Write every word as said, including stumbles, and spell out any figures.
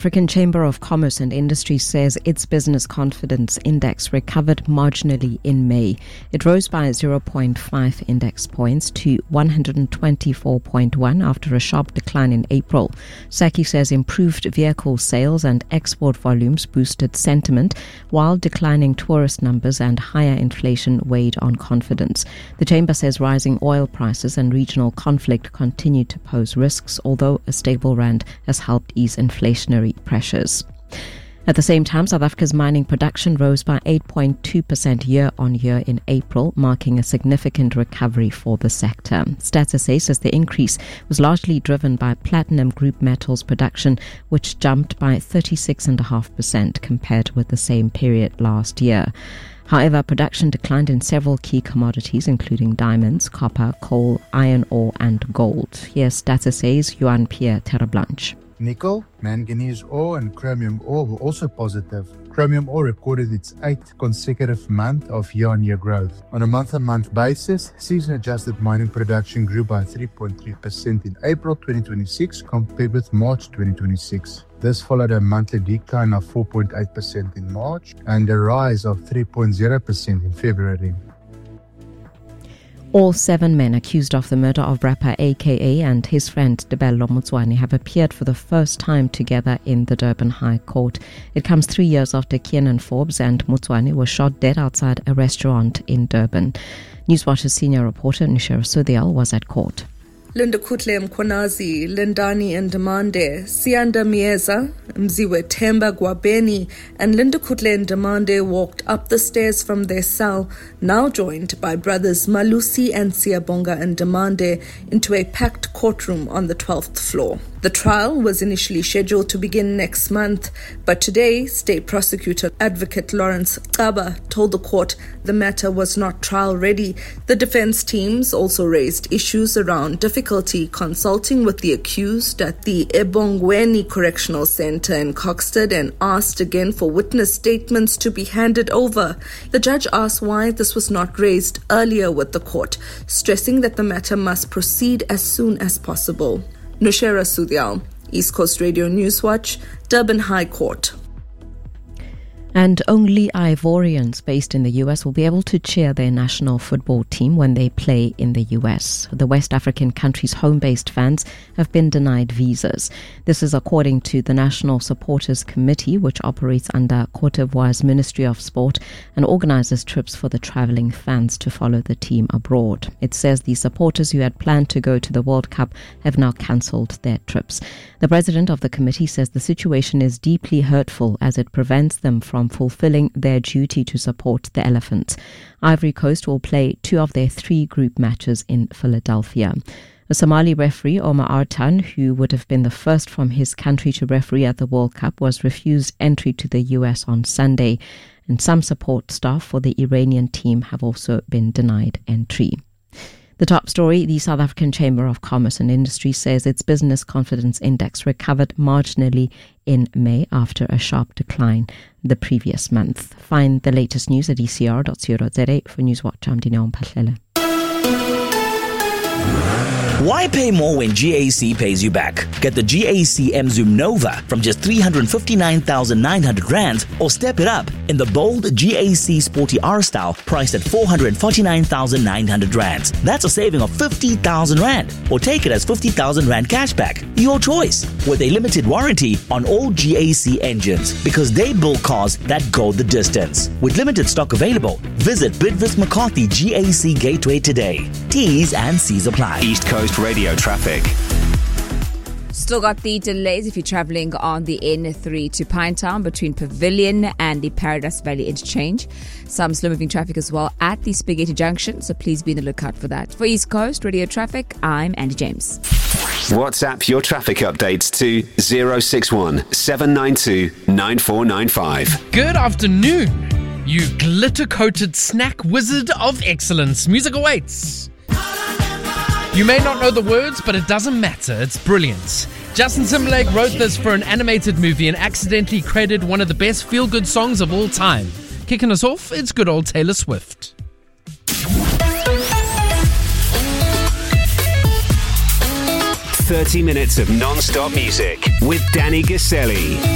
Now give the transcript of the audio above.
African Chamber of Commerce and Industry says its business confidence index recovered marginally in May. It rose by zero point five index points to one hundred twenty-four point one after a sharp decline in April. SACCI says improved vehicle sales and export volumes boosted sentiment, while declining tourist numbers and higher inflation weighed on confidence. The chamber says rising oil prices and regional conflict continue to pose risks, although a stable rand has helped ease inflationary pressures. At the same time, South Africa's mining production rose by eight point two percent year on year in April, marking a significant recovery for the sector. Stats S A says the increase was largely driven by platinum group metals production, which jumped by thirty-six point five percent compared with the same period last year. However, production declined in several key commodities, including diamonds, copper, coal, iron ore, and gold. Here's Stats S A's Johan Pierre Terreblanche. Nickel, manganese ore and chromium ore were also positive. Chromium ore recorded its eighth consecutive month of year-on-year growth. On a month-on-month basis, season-adjusted mining production grew by three point three percent in April twenty twenty-six compared with March twenty twenty-six. This followed a monthly decline of four point eight percent in March and a rise of three point zero percent in February. All seven men accused of the murder of rapper A K A and his friend Tebello Motswane have appeared for the first time together in the Durban High Court. It comes three years after Kiernan Forbes and Motswane were shot dead outside a restaurant in Durban. Newswatch's senior reporter Nushera Sudhial was at court. Linda Kutle Mkhonazi, Lindani Ndimande, Sianda Mieza, Mziwe Temba Gwabeni, and Linda Kutle Ndimande walked up the stairs from their cell, now joined by brothers Malusi and Siyabonga Ndimande, into a packed courtroom on the twelfth floor. The trial was initially scheduled to begin next month, but today, State Prosecutor Advocate Lawrence Kaba told the court the matter was not trial ready. The defense teams also raised issues around difficulty consulting with the accused at the Ebongweni Correctional Center in Coxted and asked again for witness statements to be handed over. The judge asked why this was not raised earlier with the court, stressing that the matter must proceed as soon as possible. Nushera Sudhial, East Coast Radio Newswatch, Durban High Court. And only Ivorians based in the U S will be able to cheer their national football team when they play in the U S. The West African country's home-based fans have been denied visas. This is according to the National Supporters Committee, which operates under Cote d'Ivoire's Ministry of Sport and organizes trips for the traveling fans to follow the team abroad. It says the supporters who had planned to go to the World Cup have now cancelled their trips. The president of the committee says the situation is deeply hurtful as it prevents them from fulfilling their duty to support the Elephants. Ivory Coast will play two of their three group matches in Philadelphia. A Somali referee, Omar Artan, who would have been the first from his country to referee at the World Cup, was refused entry to the U S on Sunday, and some support staff for the Iranian team have also been denied entry. The top story, the South African Chamber of Commerce and Industry says its business confidence index recovered marginally in May after a sharp decline the previous month. Find the latest news at e c r dot co dot z a. For Newswatch, I'm Dineo Mphahlele. Why pay more when G A C pays you back? Get the G A C M Zoom Nova from just three hundred fifty-nine thousand nine hundred rand, or step it up in the bold G A C Sporty R style priced at four hundred forty-nine thousand nine hundred rand. That's a saving of fifty thousand rand, or take it as fifty thousand rand cashback. Your choice, with a limited warranty on all G A C engines, because they build cars that go the distance. With limited stock available, visit Bidvest McCarthy G A C Gateway today. T's and C's apply. East Coast Radio traffic. Still got the delays if you're travelling on the N three to Pinetown between Pavilion and the Paradise Valley Interchange. Some slow-moving traffic as well at the Spaghetti Junction, so please be on the lookout for that. For East Coast Radio Traffic, I'm Andy James. WhatsApp your traffic updates to zero six one seven nine two nine four nine five. Good afternoon, you glitter-coated snack wizard of excellence. Music awaits. You may not know the words, but it doesn't matter. It's brilliant. Justin Timberlake wrote this for an animated movie and accidentally created one of the best feel-good songs of all time. Kicking us off, it's good old Taylor Swift. thirty minutes of non-stop music with Danny Gaselli.